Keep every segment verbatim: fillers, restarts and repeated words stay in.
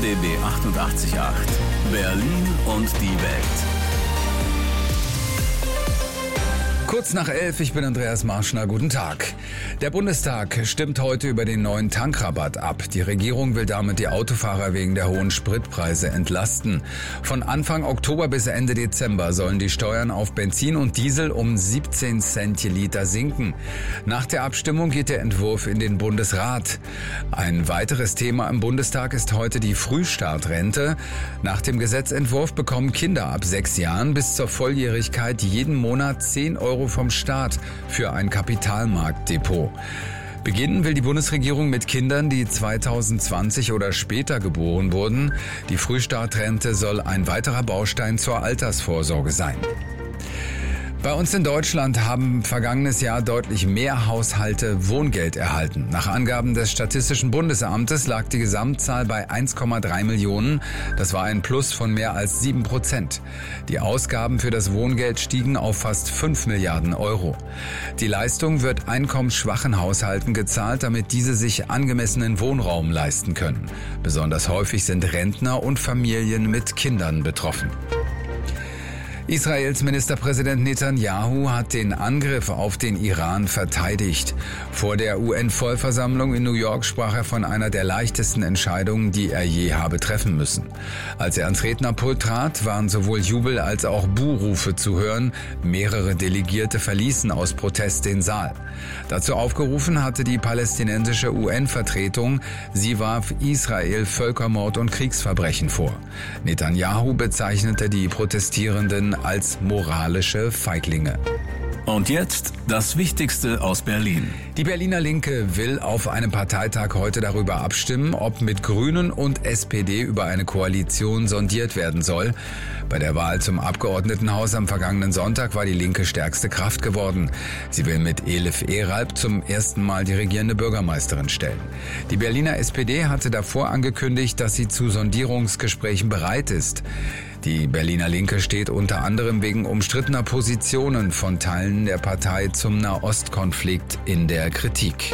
R B B achtundachtzig Komma acht. Berlin und die Welt. Kurz nach elf, ich bin Andreas Marschner, guten Tag. Der Bundestag stimmt heute über den neuen Tankrabatt ab. Die Regierung will damit die Autofahrer wegen der hohen Spritpreise entlasten. Von Anfang Oktober bis Ende Dezember sollen die Steuern auf Benzin und Diesel um siebzehn Cent je Liter sinken. Nach der Abstimmung geht der Entwurf in den Bundesrat. Ein weiteres Thema im Bundestag ist heute die Frühstartrente. Nach dem Gesetzentwurf bekommen Kinder ab sechs Jahren bis zur Volljährigkeit jeden Monat zehn Euro vom Staat für ein Kapitalmarktdepot. Beginnen will die Bundesregierung mit Kindern, die zweitausendzwanzig oder später geboren wurden. Die Frühstartrente soll ein weiterer Baustein zur Altersvorsorge sein. Bei uns in Deutschland haben vergangenes Jahr deutlich mehr Haushalte Wohngeld erhalten. Nach Angaben des Statistischen Bundesamtes lag die Gesamtzahl bei eins Komma drei Millionen. Das war ein Plus von mehr als sieben Prozent. Die Ausgaben für das Wohngeld stiegen auf fast fünf Milliarden Euro. Die Leistung wird einkommensschwachen Haushalten gezahlt, damit diese sich angemessenen Wohnraum leisten können. Besonders häufig sind Rentner und Familien mit Kindern betroffen. Israels Ministerpräsident Netanyahu hat den Angriff auf den Iran verteidigt. Vor der U N-Vollversammlung in New York sprach er von einer der leichtesten Entscheidungen, die er je habe treffen müssen. Als er ans Rednerpult trat, waren sowohl Jubel- als auch Buhrufe zu hören. Mehrere Delegierte verließen aus Protest den Saal. Dazu aufgerufen hatte die palästinensische U N-Vertretung. Sie warf Israel Völkermord und Kriegsverbrechen vor. Netanyahu bezeichnete die Protestierenden als moralische Feiglinge. Und jetzt das Wichtigste aus Berlin. Die Berliner Linke will auf einem Parteitag heute darüber abstimmen, ob mit Grünen und S P D über eine Koalition sondiert werden soll. Bei der Wahl zum Abgeordnetenhaus am vergangenen Sonntag war die Linke stärkste Kraft geworden. Sie will mit Elif Eralp zum ersten Mal die regierende Bürgermeisterin stellen. Die Berliner S P D hatte davor angekündigt, dass sie zu Sondierungsgesprächen bereit ist. Die Berliner Linke steht unter anderem wegen umstrittener Positionen von Teilen der Partei zum Nahostkonflikt in der Kritik.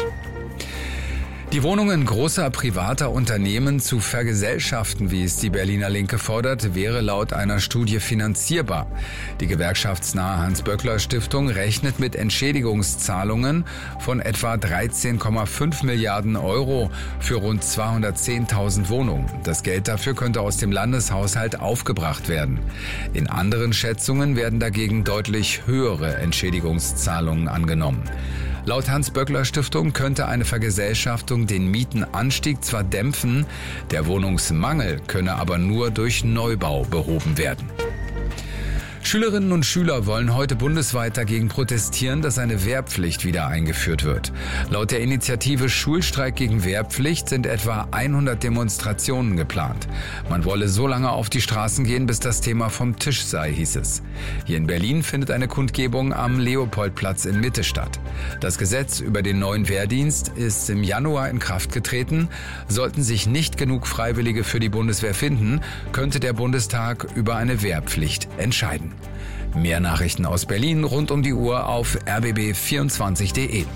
Die Wohnungen großer privater Unternehmen zu vergesellschaften, wie es die Berliner Linke fordert, wäre laut einer Studie finanzierbar. Die gewerkschaftsnahe Hans-Böckler-Stiftung rechnet mit Entschädigungszahlungen von etwa dreizehn Komma fünf Milliarden Euro für rund zweihundertzehntausend Wohnungen. Das Geld dafür könnte aus dem Landeshaushalt aufgebracht werden. In anderen Schätzungen werden dagegen deutlich höhere Entschädigungszahlungen angenommen. Laut Hans-Böckler-Stiftung könnte eine Vergesellschaftung den Mietenanstieg zwar dämpfen, der Wohnungsmangel könne aber nur durch Neubau behoben werden. Schülerinnen und Schüler wollen heute bundesweit dagegen protestieren, dass eine Wehrpflicht wieder eingeführt wird. Laut der Initiative Schulstreik gegen Wehrpflicht sind etwa hundert Demonstrationen geplant. Man wolle so lange auf die Straßen gehen, bis das Thema vom Tisch sei, hieß es. Hier in Berlin findet eine Kundgebung am Leopoldplatz in Mitte statt. Das Gesetz über den neuen Wehrdienst ist im Januar in Kraft getreten. Sollten sich nicht genug Freiwillige für die Bundeswehr finden, könnte der Bundestag über eine Wehrpflicht entscheiden. Mehr Nachrichten aus Berlin rund um die Uhr auf r b b vierundzwanzig punkt d e.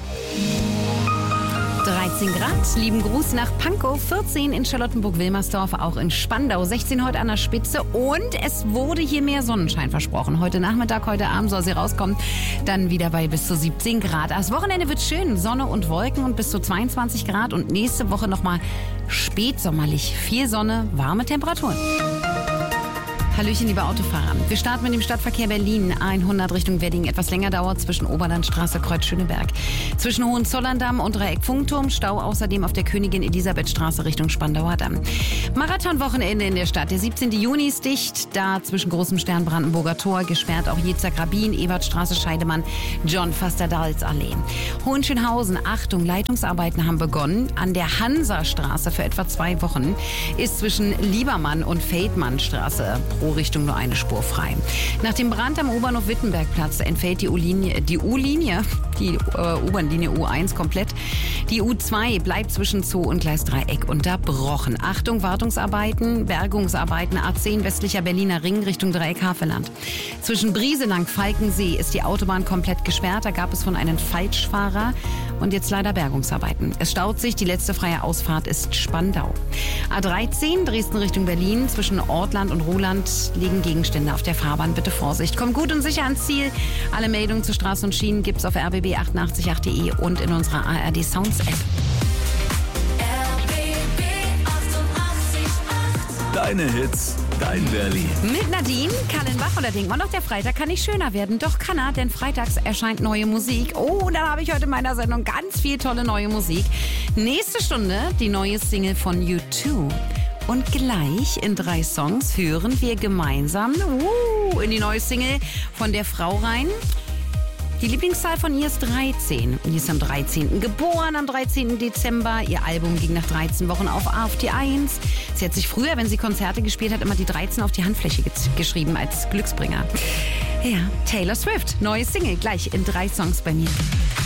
dreizehn Grad, lieben Gruß nach Pankow, vierzehn in Charlottenburg-Wilmersdorf, auch in Spandau, sechzehn heute an der Spitze und es wurde hier mehr Sonnenschein versprochen. Heute Nachmittag, heute Abend soll sie rauskommen, dann wieder bei bis zu siebzehn Grad. Das Wochenende wird schön, Sonne und Wolken und bis zu zweiundzwanzig Grad und nächste Woche nochmal spätsommerlich, viel Sonne, warme Temperaturen. Hallöchen, liebe Autofahrer. Wir starten mit dem Stadtverkehr Berlin. hundert Richtung Wedding. Etwas länger dauert zwischen Oberlandstraße, Kreuz Schöneberg. Zwischen Hohenzollern-Damm und Dreieck Funkturm. Stau außerdem auf der Königin-Elisabeth-Straße Richtung Spandauer Damm. Marathonwochenende in der Stadt. Der siebzehnten Juni ist dicht. Da zwischen Großem Stern, Brandenburger Tor. Gesperrt auch Jezer Grabin, Ebertstraße, Scheidemann, John Faster-Dahls-Allee. Hohenschönhausen. Achtung, Leitungsarbeiten haben begonnen. An der Hansastraße für etwa zwei Wochen ist zwischen Liebermann und Feldmannstraße pro O-Richtung nur eine Spur frei. Nach dem Brand am U-Bahnhof Wittenbergplatz entfällt die U-Linie, die U-Linie, die äh, U-Bahn-Linie U eins komplett. Die U zwei bleibt zwischen Zoo und Gleis Dreieck unterbrochen. Achtung, Wartungsarbeiten, Bergungsarbeiten A zehn westlicher Berliner Ring Richtung Dreieck Havelland. Zwischen Brieselang Falkensee ist die Autobahn komplett gesperrt. Da gab es von einem Falschfahrer und jetzt leider Bergungsarbeiten. Es staut sich, die letzte freie Ausfahrt ist Spandau. A dreizehn Dresden Richtung Berlin, zwischen Ortland und Ruhland liegen Gegenstände auf der Fahrbahn. Bitte Vorsicht. Kommt gut und sicher ans Ziel. Alle Meldungen zu Straßen und Schienen gibt's auf r b b achtundachtzig punkt acht punkt de und in unserer A R D Sounds App. Deine Hits, dein Berlin. Mit Nadine Kallenbach. Und da denkt man doch, der Freitag kann nicht schöner werden. Doch kann er, denn freitags erscheint neue Musik. Oh, und dann habe ich heute in meiner Sendung ganz viel tolle neue Musik. Nächste Stunde die neue Single von U zwei. Und gleich in drei Songs hören wir gemeinsam uh, in die neue Single von der Frau rein. Die Lieblingszahl von ihr ist dreizehn. Und die ist am dreizehnten geboren, am dreizehnten Dezember. Ihr Album ging nach dreizehn Wochen auf A auf die eins. Sie hat sich früher, wenn sie Konzerte gespielt hat, immer die dreizehn auf die Handfläche ge- geschrieben als Glücksbringer. Ja, Taylor Swift, neue Single, gleich in drei Songs bei mir.